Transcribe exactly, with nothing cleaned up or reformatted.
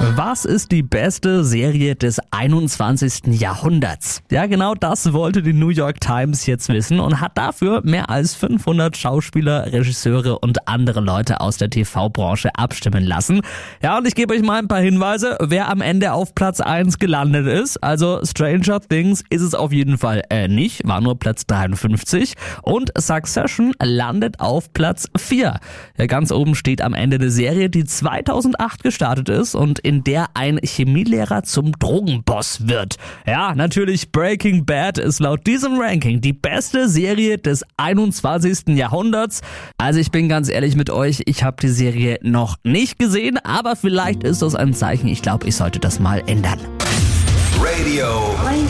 Was ist die beste Serie des einundzwanzigsten Jahrhunderts? Ja, genau das wollte die New York Times jetzt wissen und hat dafür mehr als fünfhundert Schauspieler, Regisseure und andere Leute aus der T V-Branche abstimmen lassen. Ja, und ich gebe euch mal ein paar Hinweise, wer am Ende auf Platz eins gelandet ist. Also Stranger Things ist es auf jeden Fall äh, nicht, war nur Platz dreiundfünfzig. Und Succession landet auf Platz vier. Ja, ganz oben steht am Ende eine Serie, die zweitausendacht gestartet ist und in der ein Chemielehrer zum Drogenboss wird. Ja, natürlich Breaking Bad ist laut diesem Ranking die beste Serie des einundzwanzigsten Jahrhunderts. Also ich bin ganz ehrlich mit euch, ich habe die Serie noch nicht gesehen, aber vielleicht ist das ein Zeichen. Ich glaube, ich sollte das mal ändern. Radio